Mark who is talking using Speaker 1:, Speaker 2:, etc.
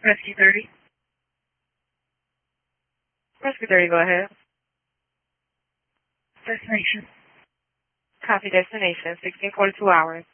Speaker 1: Rescue 30.
Speaker 2: Rescue 30, go ahead.
Speaker 1: Destination.
Speaker 2: Copy destination, 1642 hours.